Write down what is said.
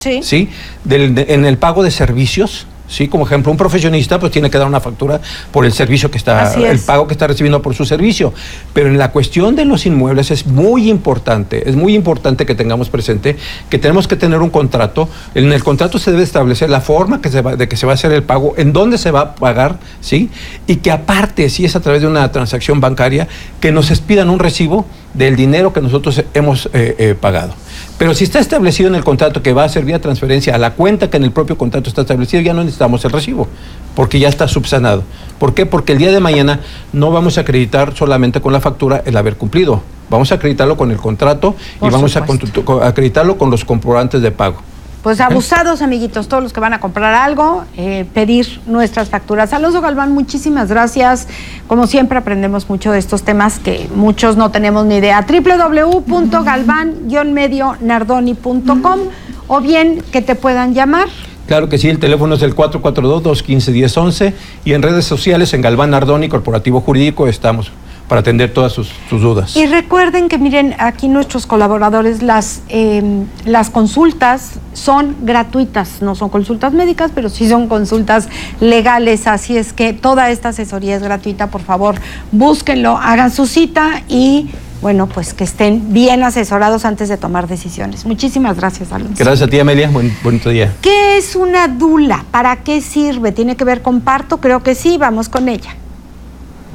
Sí. ¿Sí? En el pago de servicios. Sí, como ejemplo, un profesionista pues tiene que dar una factura por el servicio que está, el pago que está recibiendo por su servicio. Pero en la cuestión de los inmuebles es muy importante que tengamos presente que tenemos que tener un contrato. En el contrato se debe establecer la forma de que se va a hacer el pago, en dónde se va a pagar, ¿sí? Y que aparte, si es a través de una transacción bancaria, que nos expidan un recibo del dinero que nosotros hemos pagado. Pero si está establecido en el contrato que va a ser vía transferencia a la cuenta que en el propio contrato está establecido, ya no necesitamos el recibo, porque ya está subsanado. ¿Por qué? Porque el día de mañana no vamos a acreditar solamente con la factura el haber cumplido. Vamos a acreditarlo con el contrato y vamos a acreditarlo con los comprobantes de pago. Pues abusados, amiguitos, todos los que van a comprar algo, pedir nuestras facturas. Alonso Galván, muchísimas gracias. Como siempre aprendemos mucho de estos temas que muchos no tenemos ni idea. www.galvan-medionardoni.com o bien que te puedan llamar. Claro que sí, el teléfono es el 442-215-1011 y en redes sociales en Galván Nardoni, Corporativo Jurídico, estamos para atender todas sus dudas. Y recuerden que, miren, aquí nuestros colaboradores, las consultas son gratuitas, no son consultas médicas, pero sí son consultas legales, así es que toda esta asesoría es gratuita, por favor, búsquenlo, hagan su cita y, bueno, pues que estén bien asesorados antes de tomar decisiones. Muchísimas gracias, Alonso. Gracias a ti, Amelia, bonito día. ¿Qué es una dula? ¿Para qué sirve? ¿Tiene que ver con parto? Creo que sí, vamos con ella.